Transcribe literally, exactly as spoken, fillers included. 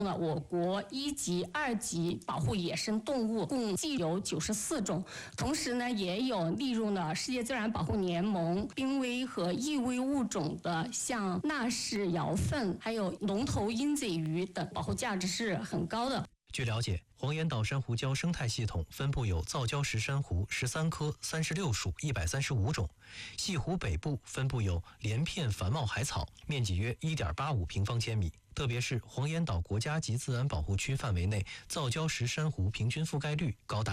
那我国一级、二级保护野生动物共计有九十四种，同时呢，也有列入了世界自然保护联盟濒危和易危物种的，像纳氏摇粪、还有龙头鹰嘴鱼等，保护价值是很高的。 据了解，黄岩岛珊瑚礁生态系统分布有造礁石珊瑚十三科、三十六属、一百三十五种。西湖北部分布有连片繁茂海草，面积约 一点八五平方千米。特别是黄岩岛国家级自然保护区范围内，造礁石珊瑚平均覆盖率高达